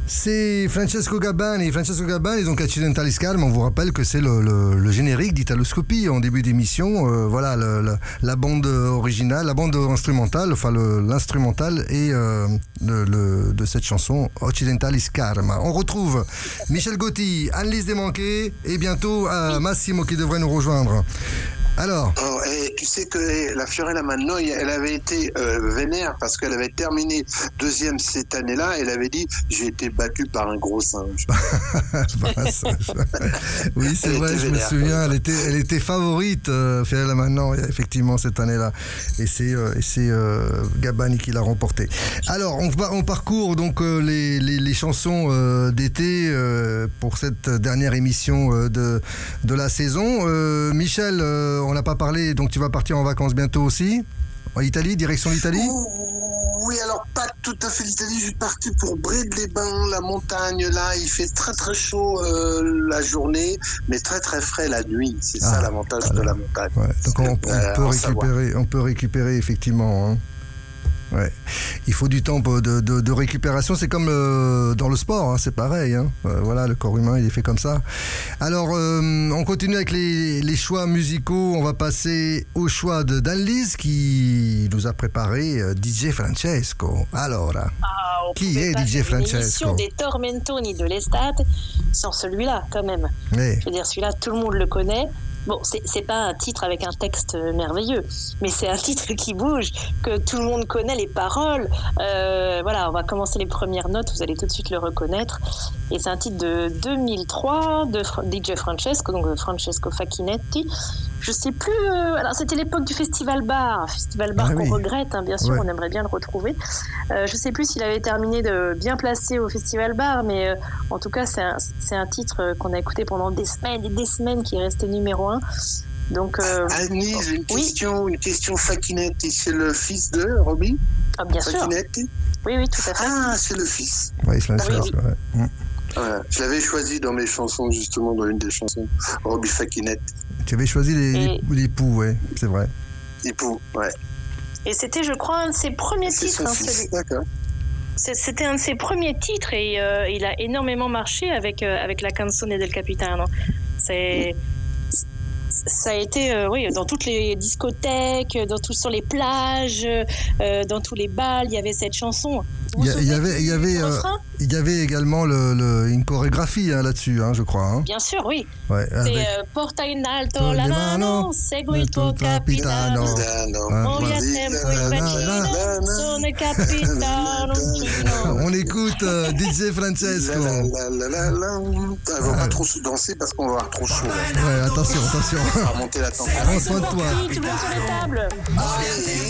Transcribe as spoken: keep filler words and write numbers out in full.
C'est Francesco Gabbani. Francesco Gabbani, donc Accidentalis Calm. On vous rappelle que c'est le, le, le générique d'Italoscopie en début d'émission. Euh, voilà le, le, la bande originale, la bande instrumentale, enfin le, l'instrumental et euh, le, le, de cette chanson Accidentalis Calm. On retrouve Michel Gotti, Anne-Lise Desmanqués et bientôt euh, Massimo qui devrait nous rejoindre. Alors oh, et tu sais que la Fiorella Mannoia, elle avait été euh, vénère parce qu'elle avait terminé deuxième cette année-là. Elle avait dit « J'ai été battue par un gros singe ». Oui, c'est elle vrai, je me souviens. Elle était, elle était favorite, euh, Fiorella Mannoia, effectivement, cette année-là. Et c'est, euh, et c'est euh, Gabbani qui l'a remporté. Alors, on, on parcourt donc euh, les, les, les chansons euh, d'été euh, pour cette dernière émission euh, de, de la saison. Euh, Michel, euh, on n'a pas parlé, donc tu vas partir en vacances bientôt aussi, en Italie, direction l'Italie? Oui, alors pas tout à fait l'Italie, je suis parti pour Bride-les-Bains, la montagne, là, il fait très très chaud euh, la journée, mais très très frais la nuit, c'est ah, ça l'avantage voilà. de la montagne. Ouais, donc on, on, euh, peut récupérer, on peut récupérer effectivement, hein. Ouais. Il faut du temps de, de, de récupération, c'est comme euh, dans le sport, hein, c'est pareil, hein. Euh, voilà, le corps humain il est fait comme ça. Alors euh, on continue avec les, les choix musicaux, on va passer au choix de d'Anne-Lise qui nous a préparé euh, D J Francesco. Alors, ah, qui est D J Francesco? Des Tormentoni de l'estate sans celui-là quand même. Mais... Je veux dire, celui-là tout le monde le connaît. Bon, c'est, c'est pas un titre avec un texte merveilleux, mais c'est un titre qui bouge, que tout le monde connaît les paroles. Euh, voilà, on va commencer les premières notes, vous allez tout de suite le reconnaître. Et c'est un titre de deux mille trois de D J Francesco, donc Francesco Facchinetti. Je sais plus. Euh, alors, c'était l'époque du Festival Bar, Festival Bar ah, qu'on oui. regrette, hein, bien sûr, ouais. on aimerait bien le retrouver. Euh, je sais plus s'il avait terminé de bien placé au Festival Bar, mais euh, en tout cas, c'est un, c'est un titre qu'on a écouté pendant des semaines et des semaines qui est resté numéro un. Donc, euh, Annie, j'ai une oui. question, une question. Facchinetti, c'est le fils de Roby? Ah, bien Facchinetti sûr. Oui, oui, tout à fait. Ah, c'est le fils. Oui, c'est le ah, fils. Oui. Ouais. Ouais, je l'avais choisi dans mes chansons, justement, dans une des chansons, Roby Facchinetti. Tu avais choisi les, et... les, les poux, ouais, c'est vrai. Les poux, ouais. Et c'était, je crois, un de ses premiers c'est titres. Son hein, fils, celui... d'accord. C'était un de ses premiers titres et euh, il a énormément marché avec, euh, avec la Canzone del Capitano. C'est... Ça a été, euh, oui, dans toutes les discothèques, dans tout, sur les plages, euh, dans tous les bals, il y avait cette chanson. Il y, y avait, il y avait, euh, il y avait également le, le, une chorégraphie hein, là-dessus, hein, je crois. Hein. Bien sûr, oui. Ouais, c'est avec... euh, Porta in alto la mano, segui il tuo capitano. Voglio tempo il bacino, sono capitano. On écoute euh, D J Francesco. La, la, la, la, la. Ah, on va pas trop se danser parce qu'on va avoir trop chaud. Là. Ouais, attention, attention. On va monter la température. Prends soin de toi. Tout le monde sur les tables.